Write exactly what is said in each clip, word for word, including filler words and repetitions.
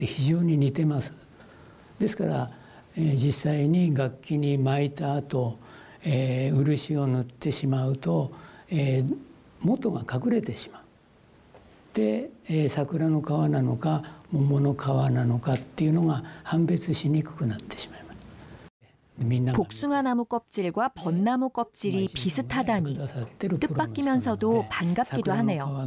非常に似てます。ですから、えー、実際に楽器に巻いた後、えー、漆を塗ってしまうと、えー、元が隠れてしまう。で、えー、桜の皮なのか桃の皮なのかっていうのが判別しにくくなってしまいます。 복숭아나무 껍질과 벚나무 껍질이 비슷하다니 뜻밖이면서도 반갑기도 하네요.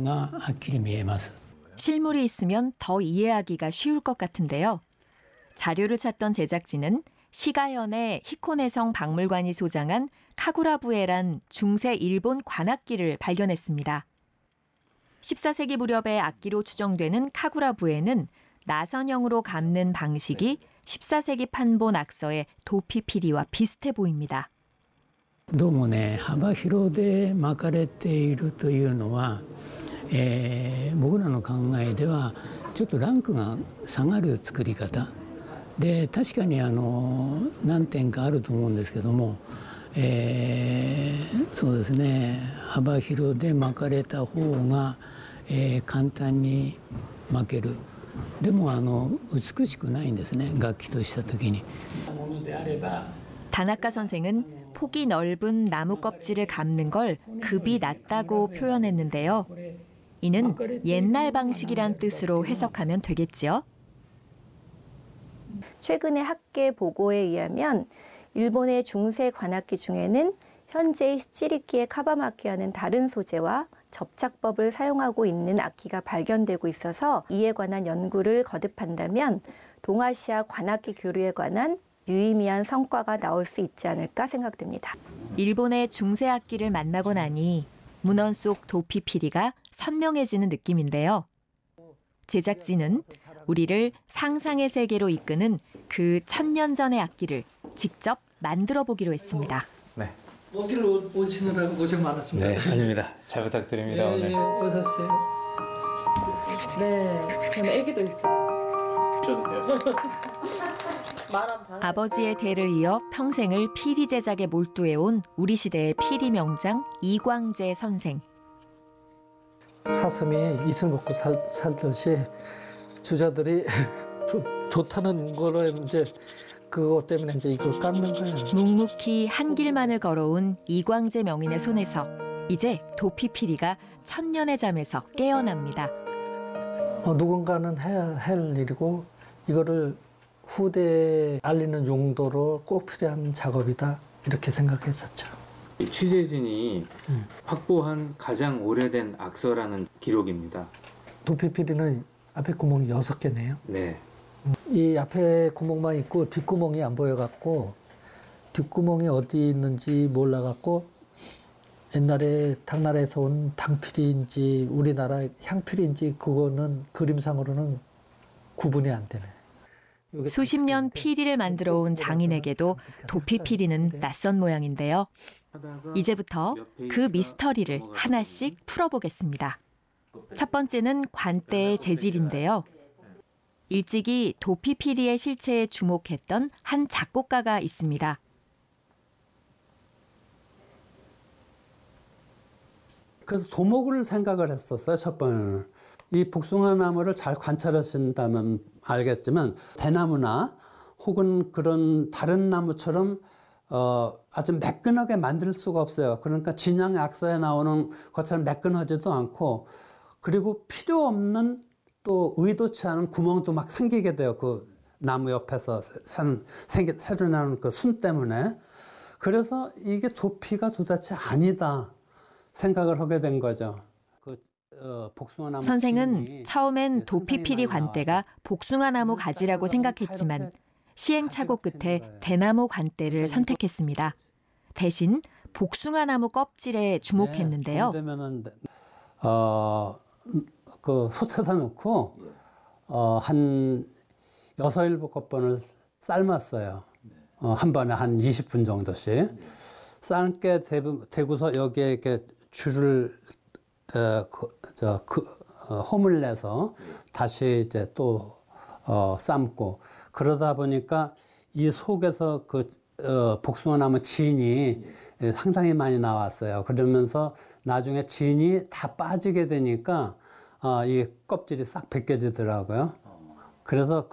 실물이 있으면 더 이해하기가 쉬울 것 같은데요. 자료를 찾던 제작진은 시가현의 히코네성 박물관이 소장한 카구라부에란 중세 일본 관악기를 발견했습니다. 십사 세기 무렵의 악기로 추정되는 카구라부에는 나선형으로 감는 방식이 십사 세기 판본 낙서의 도피피리와 비슷해 보입니다. どうもね、幅広で巻かれているというのは、えー、僕らの考えではちょっとランクが下がる作り方で、確かにあの何点かあると思うんですけども、えー、そうですね、幅広で巻かれた方が、えー、簡単に巻ける。でもあの美しくないんですね、楽器とした時に。 다나카 선생은 폭이 넓은 나무 껍질을 감는 걸 급이 낮다고 표현했는데요. 이는 옛날 방식이란 뜻으로 해석하면 되겠지요. 최근의 학계 보고에 의하면 일본의 중세 관악기 중에는 현재의 시치리키의 카바마키와는 다른 소재와 접착법을 사용하고 있는 악기가 발견되고 있어서 이에 관한 연구를 거듭한다면 동아시아 관악기 교류에 관한 유의미한 성과가 나올 수 있지 않을까 생각됩니다. 일본의 중세 악기를 만나고 나니 문헌 속 도피피리가 선명해지는 느낌인데요. 제작진은 우리를 상상의 세계로 이끄는 그 천년 전의 악기를 직접 만들어 보기로 했습니다. 네. 오길 오시느라고 고생 많았습니다. 네, 아닙니다. 잘 부탁드립니다. 네, 오늘. 네, 어서 오세요. 네, 저는 애기도 있어요. 주세요. 아버지의 대를 이어 평생을 피리 제작에 몰두해온 우리 시대의 피리 명장 이광재 선생. 사슴이 이슬 먹고 살, 살듯이 주자들이 좋다는 거로 이제 그것 때문에 이제 이걸 깎는 거예요. 묵묵히 한 길만을 걸어온 이광재 명인의 손에서 이제 도피피리가 천년의 잠에서 깨어납니다. 어, 누군가는 해야 할 일이고 이거를 후대에 알리는 용도로 꼭 필요한 작업이다 이렇게 생각했었죠. 취재진이 음. 확보한 가장 오래된 악서라는 기록입니다. 도피피리는 앞에 구멍이 여섯 개네요. 네. 이 앞에 구멍만 있고 뒷구멍이 안 보여갖고 뒷구멍이 어디 있는지 몰라갖고 옛날에 당나라에서 온 당피리인지 우리나라 향피리인지 그거는 그림상으로는 구분이 안 되네. 수십 년 피리를 만들어 온 장인에게도 도피피리는 낯선 모양인데요. 이제부터 그 미스터리를 하나씩 풀어보겠습니다. 첫 번째는 관대의 재질인데요. 일찍이 도피피리의 실체에 주목했던 한 작곡가가 있습니다. 그래서 도목을 생각을 했었어요, 첫 번째는. 이 복숭아 나무를 잘 관찰하신다면 알겠지만 대나무나 혹은 그런 다른 나무처럼 어, 아주 매끈하게 만들 수가 없어요. 그러니까 진양의 악서에 나오는 것처럼 매끈하지도 않고, 그리고 필요 없는 또 의도치 않은 구멍도 막 생기게 돼요. 그 나무 옆에서 산, 생기, 새로 나는 그 순 때문에. 그래서 이게 도피가 도대체 아니다 생각을 하게 된 거죠. 그, 어, 복숭아나무 선생은 처음엔 도피피리 관대가 복숭아나무 가지라고 생각했지만 시행착오 끝에 대나무 관대를 선택했습니다. 대신 복숭아나무 껍질에 주목했는데요. 네, 어, 그 솥에다 넣고 어, 한 여섯 일곱 번을 삶았어요. 어, 한 번에 한 이십 분 정도씩. 삶게 되고서 여기에 이렇게 줄을 어, 그, 저, 그, 어, 홈을 내서 다시 이제 또 어, 삶고, 그러다 보니까 이 속에서 그 어, 복숭아나무 진이 상당히 많이 나왔어요. 그러면서 나중에 진이 다 빠지게 되니까 어, 이 껍질이 싹 벗겨지더라고요. 그래서